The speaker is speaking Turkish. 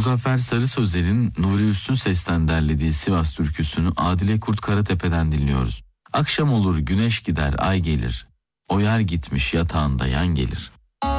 Muzaffer Sarı Sözel'in Nuri Üstün Ses'ten derlediği Sivas türküsünü Adile Kurt Karatepe'den dinliyoruz. Akşam olur güneş gider ay gelir, o yer gitmiş yatağında yan gelir.